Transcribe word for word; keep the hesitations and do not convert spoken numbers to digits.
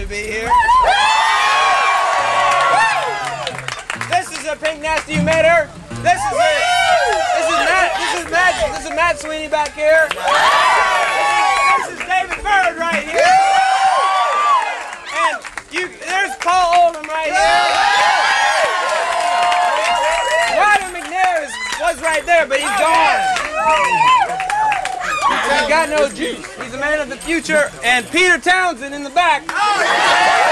be here. This is a Pink Nasty. You met her. This is it. This is Matt. This is Matt. This is Matt Sweeney back here. This is, this is David Bird right here. And you, there's Paul Oldham right here. Ryder McNair is, was right there, but he's gone. He's got no juice. He's a man of the future. And Peter Townsend in the back.